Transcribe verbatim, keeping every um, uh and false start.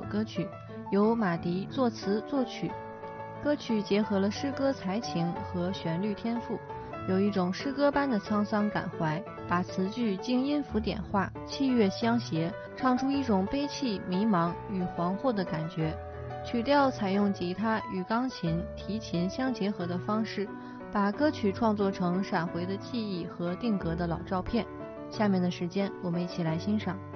歌曲，由马迪作词作曲。歌曲结合了诗歌才情和旋律天赋，有一种诗歌般的沧桑感怀，把词句经音符点化，器乐相携，唱出一种悲戚、迷茫与惶惑的感觉。曲调采用吉他与钢琴、提琴相结合的方式，把歌曲创作成闪回的记忆和定格的老照片。下面的时间，我们一起来欣赏。